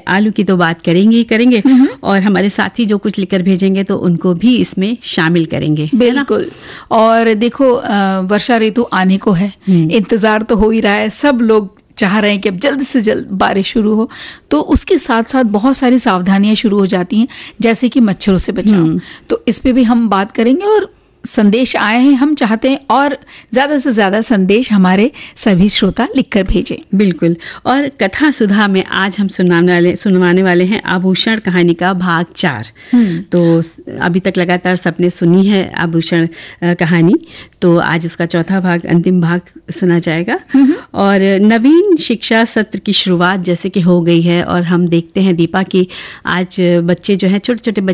आलू की तो बात करेंगे ही करेंगे, और हमारे साथी जो कुछ लिखकर भेजेंगे तो उनको भी इसमें शामिल करेंगे। बिल्कुल। और देखो वर्षा ऋतु आने को है, इंतजार तो हो ही रहा है, सब लोग चाह रहे हैं कि अब जल्द से जल्द बारिश शुरू हो। तो उसके साथ साथ बहुत सारी सावधानियां शुरू हो जाती हैं, जैसे कि मच्छरों से बचाव। तो इस पे भी हम बात करेंगे, और संदेश आए हैं, हम चाहते हैं और ज़्यादा से ज़्यादा संदेश हमारे सभी श्रोता लिखकर भेजें। बिल्कुल। और कथा सुधा में आज हम सुनवाने वाले हैं आभूषण कहानी का भाग 4। तो अभी तक लगातार सबने सुनी है आभूषण कहानी, तो आज उसका चौथा भाग, अंतिम भाग सुना जाएगा। और नवीन शिक्षा सत्र की शुरुआत जैसे कि हो गई है, और हम देखते हैं दीपा कि आज बच्चे जो हैं, छोटे छोटे